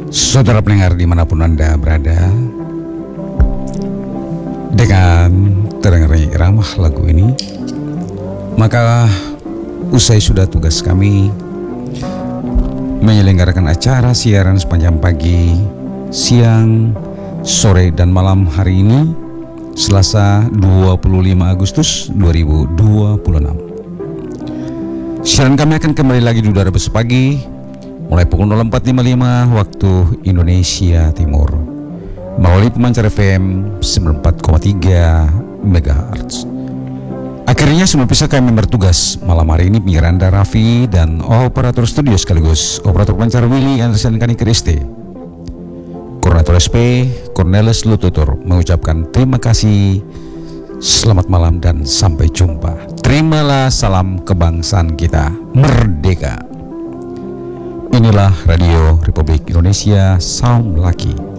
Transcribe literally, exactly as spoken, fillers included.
Saudara pendengar dimanapun Anda berada, dengan terdengarnya irama lagu ini, maka usai sudah tugas kami menyelenggarakan acara siaran sepanjang pagi, siang, sore, dan malam hari ini, Selasa dua puluh lima Agustus dua ribu dua puluh enam. Siaran kami akan kembali lagi di udara besok pagi mulai pukul nol empat lima puluh lima waktu Indonesia Timur melalui pemancar F M sembilan puluh empat koma tiga megahertz. Akhirnya semua bisa kami bertugas malam hari ini penyiar Anda Raffi dan operator studio sekaligus operator pemancar Willy Anderson Kani Kriste. Koordinator S P Cornelis Lututur mengucapkan terima kasih, selamat malam dan sampai jumpa. Terimalah salam kebangsaan kita merdeka. Inilah Radio Republik Indonesia Sound Lucky.